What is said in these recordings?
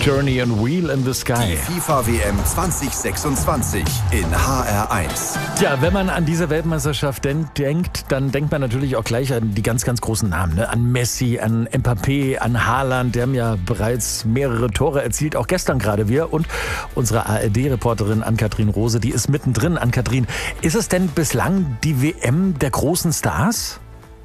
Journey and Wheel in the Sky. Die FIFA-WM 2026 in HR1. Ja, wenn man an diese Weltmeisterschaft denkt, dann denkt man natürlich auch gleich an die ganz, ganz großen Namen. Ne? An Messi, an Mbappé, an Haaland. Die haben ja bereits mehrere Tore erzielt, auch gestern gerade wir. Und unsere ARD-Reporterin Ann-Kathrin Rose, die ist mittendrin. Ann-Kathrin, ist es denn bislang die WM der großen Stars?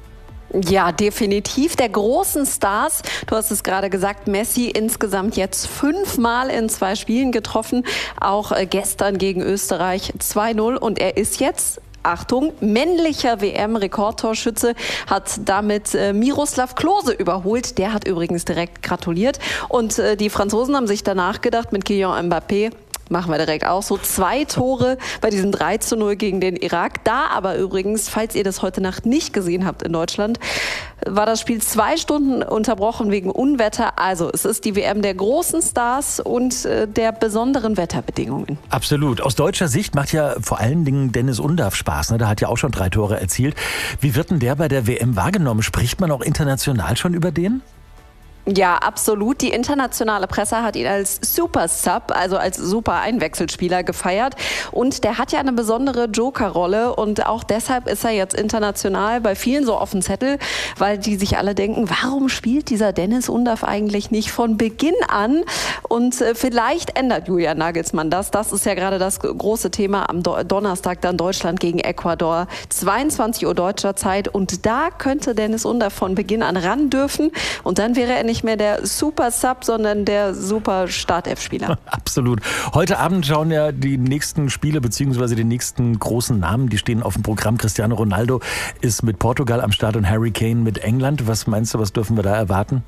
Ja, definitiv der großen Stars. Du hast es gerade gesagt, Messi insgesamt jetzt 5-mal in 2 Spielen getroffen. Auch gestern gegen Österreich 2-0 und er ist jetzt, Achtung, männlicher WM-Rekordtorschütze, hat damit Miroslav Klose überholt. Der hat übrigens direkt gratuliert. Und die Franzosen haben sich danach gedacht, mit Kylian Mbappé, machen wir direkt auch so 2 Tore bei diesem 3-0 gegen den Irak. Da aber übrigens, falls ihr das heute Nacht nicht gesehen habt in Deutschland, war das Spiel 2 Stunden unterbrochen wegen Unwetter. Also es ist die WM der großen Stars und der besonderen Wetterbedingungen. Absolut. Aus deutscher Sicht macht ja vor allen Dingen Dennis Undaff Spaß. Ne? Der hat ja auch schon 3 Tore erzielt. Wie wird denn der bei der WM wahrgenommen? Spricht man auch international schon über den? Ja, absolut. Die internationale Presse hat ihn als Super Sub, also als super Einwechselspieler gefeiert. Und der hat ja eine besondere Joker-Rolle und auch deshalb ist er jetzt international bei vielen so auf dem Zettel, weil die sich alle denken, warum spielt dieser Dennis Undaff eigentlich nicht von Beginn an? Und vielleicht ändert Julian Nagelsmann das. Das ist ja gerade das große Thema am Donnerstag dann Deutschland gegen Ecuador, 22 Uhr deutscher Zeit. Und da könnte Dennis Undaff von Beginn an ran dürfen und dann wäre er nicht mehr der Super Sub, sondern der Super Startelf-Spieler. Absolut. Heute Abend schauen ja die nächsten Spiele bzw. die nächsten großen Namen, die stehen auf dem Programm. Cristiano Ronaldo ist mit Portugal am Start und Harry Kane mit England. Was meinst du, was dürfen wir da erwarten?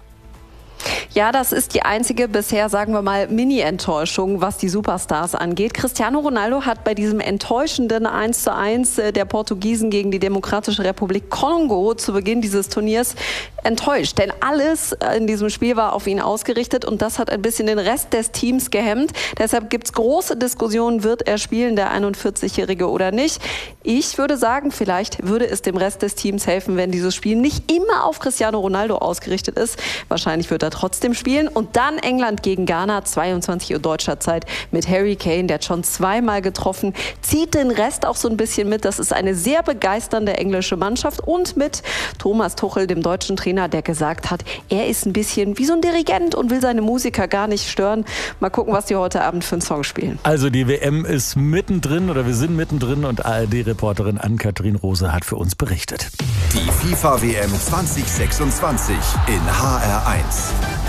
Ja, das ist die einzige bisher, sagen wir mal, Mini-Enttäuschung, was die Superstars angeht. Cristiano Ronaldo hat bei diesem enttäuschenden 1:1 der Portugiesen gegen die Demokratische Republik Kongo zu Beginn dieses Turniers enttäuscht. Denn alles in diesem Spiel war auf ihn ausgerichtet und das hat ein bisschen den Rest des Teams gehemmt. Deshalb gibt es große Diskussionen, wird er spielen, der 41-Jährige oder nicht. Ich würde sagen, vielleicht würde es dem Rest des Teams helfen, wenn dieses Spiel nicht immer auf Cristiano Ronaldo ausgerichtet ist. Wahrscheinlich wird er trotzdem spielen. Und dann England gegen Ghana, 22 Uhr deutscher Zeit mit Harry Kane, der hat schon 2-mal getroffen, zieht den Rest auch so ein bisschen mit. Das ist eine sehr begeisternde englische Mannschaft und mit Thomas Tuchel, dem deutschen Trainer, der gesagt hat, er ist ein bisschen wie so ein Dirigent und will seine Musiker gar nicht stören. Mal gucken, was die heute Abend für einen Song spielen. Also die WM ist mittendrin oder wir sind mittendrin und ARD-Reporterin Ann-Kathrin Rose hat für uns berichtet. Die FIFA-WM 2026 in HR1.